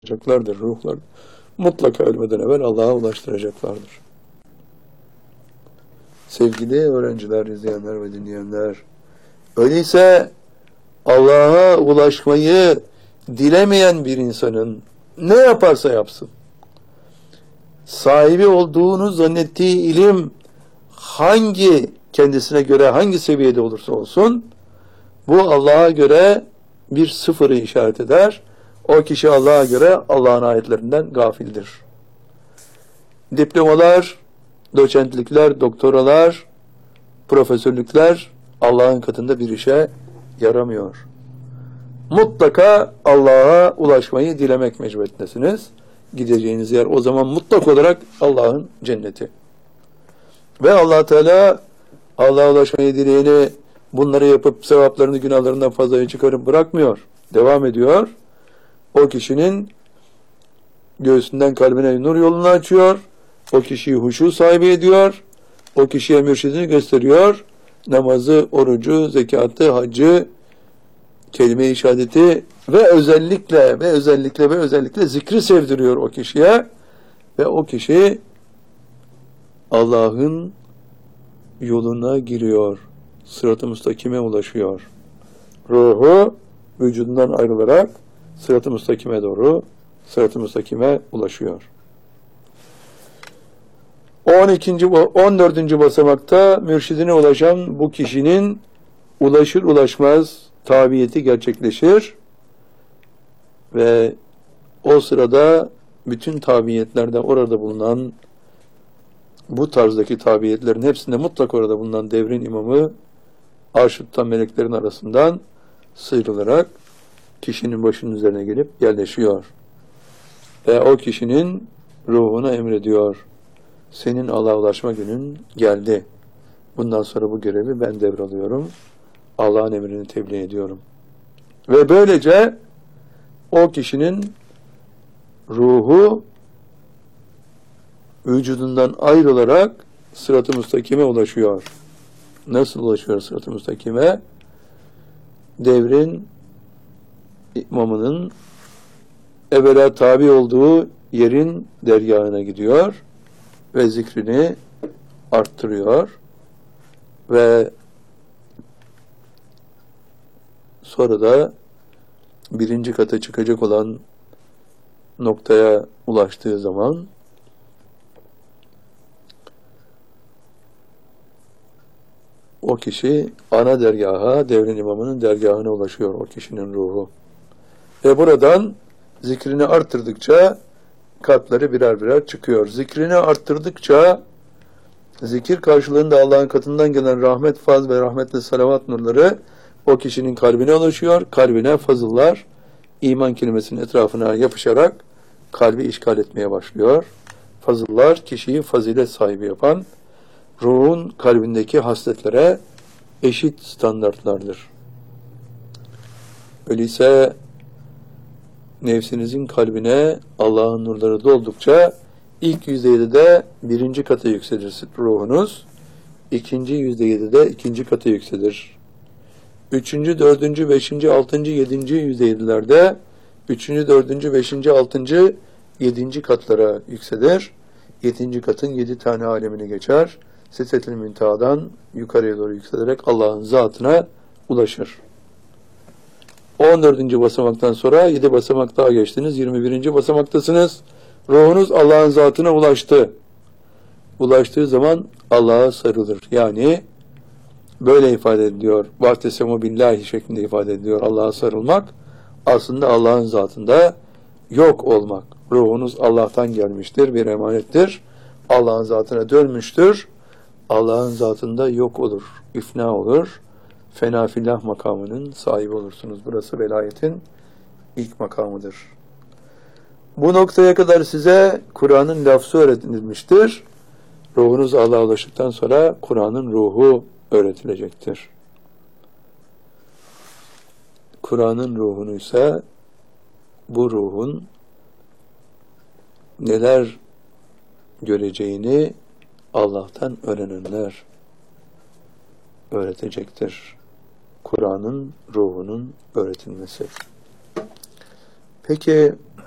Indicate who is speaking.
Speaker 1: ulaştıracaklardır ruhlar. Mutlaka ölmeden evvel Allah'a ulaştıracaklardır. Sevgili öğrenciler, izleyenler ve dinleyenler, öyleyse Allah'a ulaşmayı dilemeyen bir insanın ne yaparsa yapsın, sahibi olduğunu zannettiği ilim kendisine göre hangi seviyede olursa olsun, bu Allah'a göre bir sıfırı işaret eder. O kişi Allah'a göre Allah'ın ayetlerinden gafildir. Diplomalar, doçentlikler, doktoralar, profesörlükler Allah'ın katında bir işe yaramıyor. Mutlaka Allah'a ulaşmayı dilemek mecburiyetindesiniz. Gideceğiniz yer o zaman mutlak olarak Allah'ın cenneti. Ve Allah Teala Allah'a ulaşmayı dileyeni bunları yapıp sevaplarını günahlarından fazlaya çıkarıp bırakmıyor. Devam ediyor. O kişinin göğsünden kalbine nur yolunu açıyor. O kişiyi huşu sahibi ediyor. O kişiye mürşidini gösteriyor. Namazı, orucu, zekatı, haccı, kelime-i şehadeti ve özellikle zikri sevdiriyor o kişiye. Ve o kişi Allah'ın yoluna giriyor. Sırat-ı müstakime ulaşıyor. Ruhu vücudundan ayrılarak sırat-ı müstakime doğru, sırat-ı müstakime ulaşıyor. 14. basamakta mürşidine ulaşan bu kişinin ulaşır ulaşmaz tabiyeti gerçekleşir ve o sırada bütün tabiyetlerde orada bulunan bu tarzdaki tabiyetlerin hepsinde mutlak orada bulunan devrin imamı arş-ı tutan meleklerin arasından sıyrılarak kişinin başının üzerine gelip yerleşiyor. Ve o kişinin ruhuna emrediyor. Senin Allah'a ulaşma günün geldi. Bundan sonra bu görevi ben devralıyorum. Allah'ın emrini tebliğ ediyorum. Ve böylece o kişinin ruhu vücudundan ayrılarak sırat-ı müstakime ulaşıyor. Nasıl ulaşıyor sırat-ı müstakime? Devrin imamının evvela tabi olduğu yerin dergahına gidiyor ve zikrini arttırıyor ve sonra da birinci kata çıkacak olan noktaya ulaştığı zaman o kişi ana dergaha, devrin imamının dergahına ulaşıyor o kişinin ruhu. Ve buradan zikrini arttırdıkça katları birer birer çıkıyor. Zikrini arttırdıkça zikir karşılığında Allah'ın katından gelen rahmet, faz ve rahmetli salavat nurları o kişinin kalbine ulaşıyor. Kalbine fazıllar iman kelimesinin etrafına yapışarak kalbi işgal etmeye başlıyor. Fazıllar kişiyi fazilet sahibi yapan ruhun kalbindeki hasletlere eşit standartlardır. Öyleyse nefsinizin kalbine Allah'ın nurları doldukça ilk %7'de birinci kata yükselir ruhunuz. İkinci %7'de ikinci kata yükselir. Üçüncü, dördüncü, beşinci, altıncı, yedinci %7'lerde üçüncü, dördüncü, beşinci, altıncı, yedinci katlara yükselir. Yedinci katın 7 tane alemini geçer. Sidret-i Münteha'dan yukarıya doğru yükselerek Allah'ın zatına ulaşır. 14. basamaktan sonra 7 basamak daha geçtiniz. 21. basamaktasınız. Ruhunuz Allah'ın zatına ulaştı. Ulaştığı zaman Allah'a sarılır. Yani böyle ifade ediliyor. Vahtesemu billahi şeklinde ifade ediliyor. Allah'a sarılmak aslında Allah'ın zatında yok olmak. Ruhunuz Allah'tan gelmiştir. Bir emanettir. Allah'ın zatına dönmüştür. Allah'ın zatında yok olur. İfna olur. Fena fillah makamının sahibi olursunuz. Burası velayetin ilk makamıdır. Bu noktaya kadar size Kur'an'ın lafzı öğretilmiştir. Ruhunuz Allah'a ulaştıktan sonra Kur'an'ın ruhu öğretilecektir. Kur'an'ın ruhunu ise bu ruhun neler göreceğini Allah'tan öğrenenler öğretecektir. Kur'an'ın ruhunun öğretilmesi. Peki